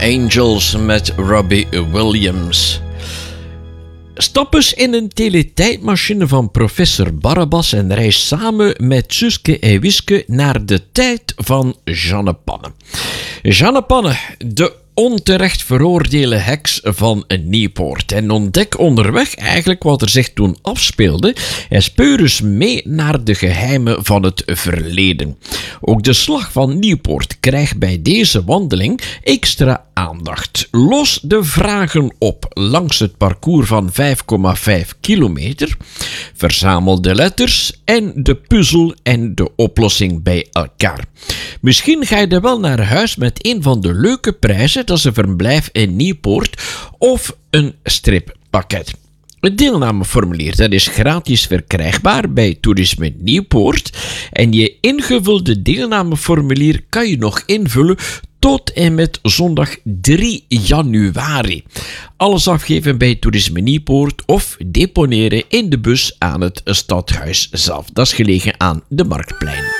Angels met Robbie Williams. Stap eens in een teletijdmachine van professor Barabbas en reis samen met Suske en Wiske naar de tijd van Jeanne Panne. Jeanne Panne, de onterecht veroordeelde heks van Nieuwpoort. En ontdek onderweg eigenlijk wat er zich toen afspeelde en speur eens mee naar de geheimen van het verleden. Ook de slag van Nieuwpoort krijgt bij deze wandeling extra aandacht. Los de vragen op langs het parcours van 5,5 kilometer, verzamel de letters en de puzzel en de oplossing bij elkaar. Misschien ga je er wel naar huis met een van de leuke prijzen, dat is een verblijf in Nieuwpoort of een strippakket. Het deelnameformulier dat is gratis verkrijgbaar bij Toerisme Nieuwpoort en je ingevulde deelnameformulier kan je nog invullen tot en met zondag 3 januari. Alles afgeven bij Toerisme Nieuwpoort of deponeren in de bus aan het stadhuis zelf. Dat is gelegen aan de Marktplein.